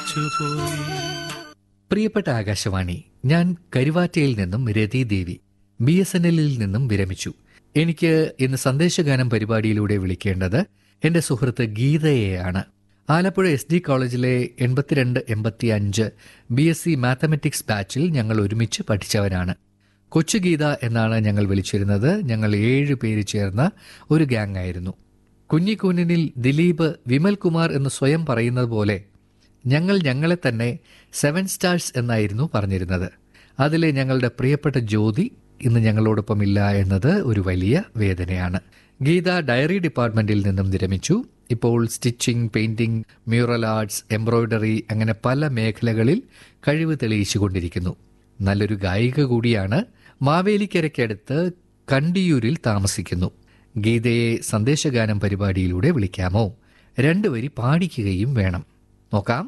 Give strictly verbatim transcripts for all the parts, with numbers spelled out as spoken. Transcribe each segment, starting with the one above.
പ്രിയപ്പെട്ട ആകാശവാണി, ഞാൻ കരുവാറ്റയിൽ നിന്നും രതി ദേവി ബി എസ് എൻ എല്ലിൽ നിന്നും വിരമിച്ചു. എനിക്ക് ഇന്ന് സന്ദേശഗാനം പരിപാടിയിലൂടെ വിളിക്കേണ്ടത് എന്റെ സുഹൃത്ത് ഗീതയെയാണ്. ആലപ്പുഴ എസ് ഡി കോളേജിലെ എൺപത്തിരണ്ട് എൺപത്തി അഞ്ച് ബി എസ് സി മാത്തമെറ്റിക്സ് ബാച്ചിൽ ഞങ്ങൾ ഒരുമിച്ച് പഠിച്ചവരാണ്. കൊച്ചു ഗീത എന്നാണ് ഞങ്ങൾ വിളിച്ചിരുന്നത്. ഞങ്ങൾ ഏഴ് പേര് ചേർന്ന ഒരു ഗ്യാങ് ആയിരുന്നു. കുഞ്ഞിക്കൂനിൽ ദിലീപ് വിമൽ കുമാർ എന്ന് സ്വയം പറയുന്നത് പോലെ ഞങ്ങൾ ഞങ്ങളെ തന്നെ സെവൻ സ്റ്റാർസ് എന്നായിരുന്നു പറഞ്ഞിരുന്നത്. അതിലെ ഞങ്ങളുടെ പ്രിയപ്പെട്ട ജ്യോതി ഇന്ന് ഞങ്ങളോടൊപ്പം ഇല്ല എന്നത് ഒരു വലിയ വേദനയാണ്. ഗീത ഡയറി ഡിപ്പാർട്ട്മെന്റിൽ നിന്നും വിരമിച്ചു. ഇപ്പോൾ stitching, painting, mural arts, embroidery അങ്ങനെ പല മേഖലകളിൽ കഴിവ് തെളിയിച്ചുകൊണ്ടിരിക്കുന്നു. നല്ലൊരു ഗായിക കൂടിയാണ്. മാവേലിക്കരയ്ക്കടുത്ത് കണ്ടിയൂരിൽ താമസിക്കുന്നു. ഗീതയെ സന്ദേശഗാനം പരിപാടിയിലൂടെ വിളിക്കാമോ? രണ്ടുവരി പാടിക്കുകയും വേണം. നോക്കാം.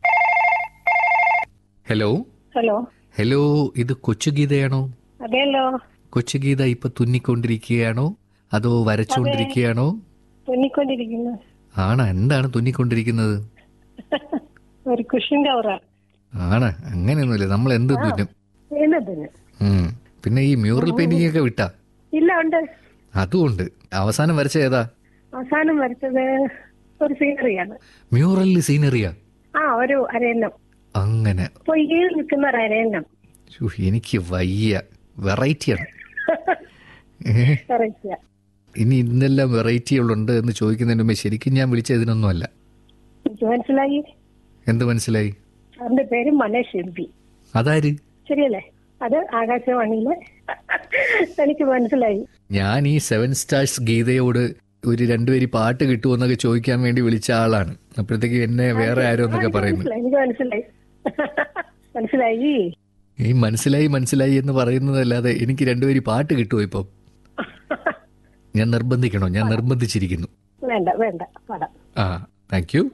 ഹലോ ഹലോ ഹലോ ഇത് കൊച്ചുഗീതയാണോ? അതെല്ലോ. കൊച്ചുഗീത ഇപ്പൊ തുന്നിക്കൊണ്ടിരിക്കുകയാണോ അതോ വരച്ചുകൊണ്ടിരിക്കുകയാണോ? തുന്നിക്കൊണ്ടിരിക്കുന്നു. ആണ്. എന്താണ് തുന്നിക്കൊണ്ടിരിക്കുന്നത്? ഒരു കുഷൻ കവറാ. ആണ്. അങ്ങനെയൊന്നുമില്ല, നമ്മൾ എന്ത് തുന്നും. ഉം. പിന്നെ ഈ മ്യൂറൽ പെയിന്റിംഗ് ഒക്കെ വിട്ടാ? ഇല്ല, ഉണ്ട്. അതുകൊണ്ട് അവസാനം വരച്ച ഏതാ? അവസാനം വരച്ചത് ഒരു സീനറിയാണ്. മ്യൂറലിൽ സീനറിയാ? ആ, ഒരു അരയന്നം. അങ്ങനെ പൊയ്കയിൽ നിൽക്കുന്ന ഒരു അരയന്നം. എനിക്ക് വയ്യ. വെറൈറ്റിയാണ്. വെറൈറ്റിയാ. ഇനി ഇന്നെല്ലാം വെറൈറ്റികളുണ്ട് എന്ന് ചോദിക്കുന്നതിന് മുമ്പ് ശരിക്കും ഞാൻ വിളിച്ച ഇതിനൊന്നും അല്ല. എനിക്ക് മനസ്സിലായി. എന്ത് മനസ്സിലായി? അവന്റെ പേര് മനേഷ് എം പി. അതാര്? ശരിയല്ലേ? അത് ആകാശവാണിയിലെ. എനിക്ക് മനസ്സിലായി. ഞാൻ ഈ സെവൻ സ്റ്റാർസ് ഗീതയോട് ഒരു രണ്ടുപേരി പാട്ട് കിട്ടുമെന്നൊക്കെ ചോദിക്കാൻ വേണ്ടി വിളിച്ച ആളാണ്. അപ്പോഴത്തേക്ക് എന്നെ വേറെ ആരോ എന്നൊക്കെ പറയുന്നു. എനിക്ക് മനസ്സിലായി. മനസ്സിലായി. ഈ മനസ്സിലായി മനസ്സിലായി എന്ന് പറയുന്നതല്ലാതെ എനിക്ക് രണ്ടുപേരി പാട്ട് കിട്ടുമോ ഇപ്പം? ഞാൻ നിർബന്ധിക്കണോ? ഞാൻ നിർബന്ധിച്ചിരിക്കുന്നു. വേണ്ട വേണ്ട, പാടാം. ആ, താങ്ക് യു.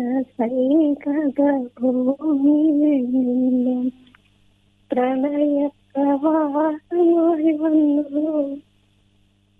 പ്രണയ